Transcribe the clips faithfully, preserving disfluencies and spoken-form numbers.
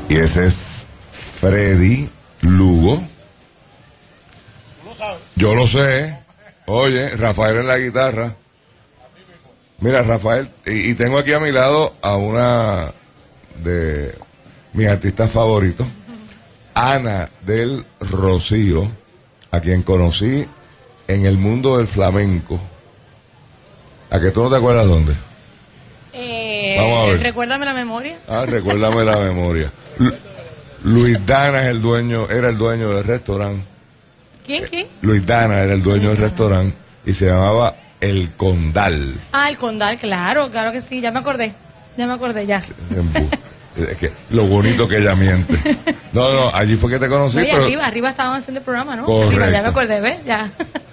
Y ese es Freddy Lugo. Yo lo sé. Oye, Rafael en la guitarra. Mira, Rafael, y, y tengo aquí a mi lado a una de mis artistas favoritos, Ana del Rocío, a quien conocí en el mundo del flamenco. ¿A que tú no te acuerdas dónde? Eh, Vamos a ver. Recuérdame la memoria. Ah, recuérdame la memoria. Lu- Luis Dana es el dueño, era el dueño del restaurante. ¿Quién, quién? Luis Dana era el dueño del restaurante y se llamaba El Condal. Ah, el Condal, claro, claro que sí, ya me acordé. Ya me acordé, ya. Es que lo bonito que ella miente. No, no, allí fue que te conocí. No, y pero, arriba, arriba estaban haciendo el programa, ¿no? Correcto. Arriba, ya me acordé, ¿ves? Ya.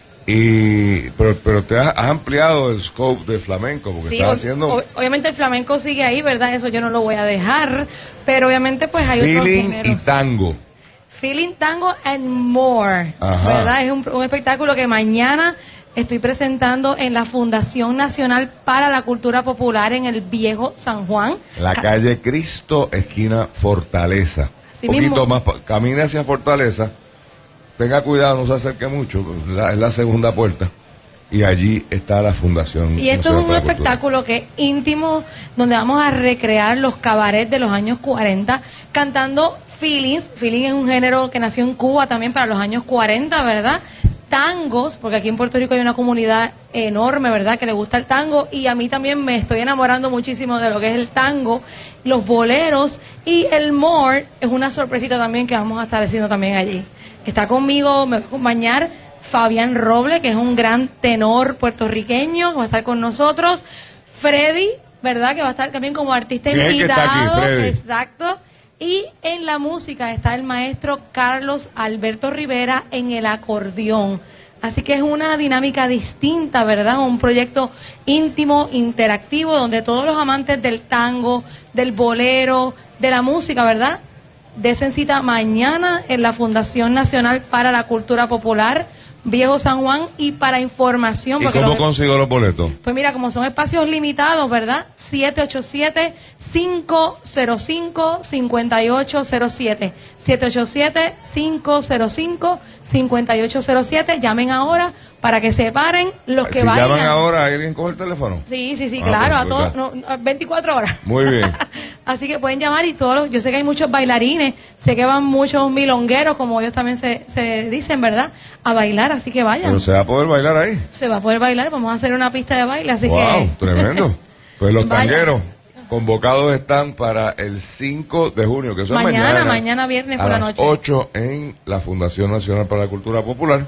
Y, pero, pero te has, has ampliado el scope de flamenco, porque Sí, estás o- haciendo o- obviamente el flamenco sigue ahí, ¿verdad? Eso yo no lo voy a dejar, pero obviamente pues hay otros feeling y géneros. tango. Feeling Tango and More, Ajá. ¿verdad? Es un, un espectáculo que mañana estoy presentando en la Fundación Nacional para la Cultura Popular en el Viejo San Juan. La Ca- calle Cristo, esquina Fortaleza. Así Un poquito mismo. más, pa- camine hacia Fortaleza. Tenga cuidado, no se acerque mucho. la- Es la segunda puerta. Y allí está la Fundación Y esto es Nacional un para la Cultura. espectáculo que es íntimo, donde vamos a recrear los cabarets de los años cuarenta, cantando feelings. Feeling es un género que nació en Cuba también para los años cuarenta, ¿verdad? Tangos, porque aquí en Puerto Rico hay una comunidad enorme, ¿verdad?, que le gusta el tango, y a mí también me estoy enamorando muchísimo de lo que es el tango, los boleros, y el more es una sorpresita también que vamos a estar haciendo también allí. Está conmigo, me va a acompañar Fabián Roble, que es un gran tenor puertorriqueño, que va a estar con nosotros. Freddy, ¿verdad?, que va a estar también como artista ¿Quién es el que está aquí, invitado. Freddy? Exacto. Y en la música está el maestro Carlos Alberto Rivera en el acordeón. Así que es una dinámica distinta, ¿verdad? Un proyecto íntimo, interactivo, donde todos los amantes del tango, del bolero, de la música, ¿verdad?, desen cita mañana en la Fundación Nacional para la Cultura Popular, Viejo San Juan. Y para información, ¿Y porque cómo los- consigo los boletos? pues mira, como son espacios limitados, ¿verdad? siete ocho siete, cinco cero cinco, cinco ocho cero siete. siete ocho siete, cinco cero cinco, cinco ocho cero siete. Llamen ahora para que se paren los que si vayan. llaman ahora, ¿alguien coge el teléfono? Sí, sí, sí, Ah, claro, pues, a todos, pues, no, a veinticuatro horas. Muy bien. Así que pueden llamar y todos, los- yo sé que hay muchos bailarines, sé que van muchos milongueros, como ellos también se, se dicen, ¿verdad?, a bailar, así que vayan. Pero se va a poder bailar ahí. Se va a poder bailar, vamos a hacer una pista de baile, así Wow, que... tremendo. Pues los Vaya. tangueros convocados están para el cinco de junio, que eso es Mañana, mañana. mañana viernes a por la las noche. ocho en la Fundación Nacional para la Cultura Popular.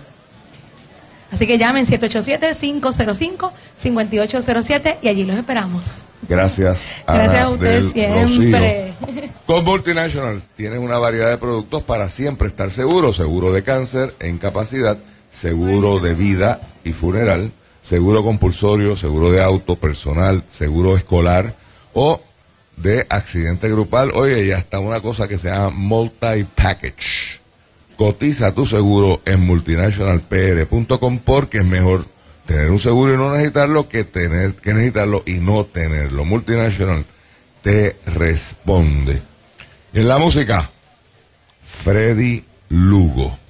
Así que llamen siete ocho siete, cinco cero cinco, cinco ocho cero siete y allí los esperamos. Gracias, Gracias Ana a ustedes del Rocío. siempre. Con Multinational tienes una variedad de productos para siempre estar seguro. Seguro de cáncer e incapacidad, seguro de vida y funeral, seguro compulsorio, seguro de auto personal, seguro escolar o de accidente grupal. Oye, y hasta una cosa que se llama multi-package. Cotiza tu seguro en multinational p r punto com porque es mejor tener un seguro y no necesitarlo que tener que necesitarlo y no tenerlo. Multinational te responde. En la música, Freddy Lugo.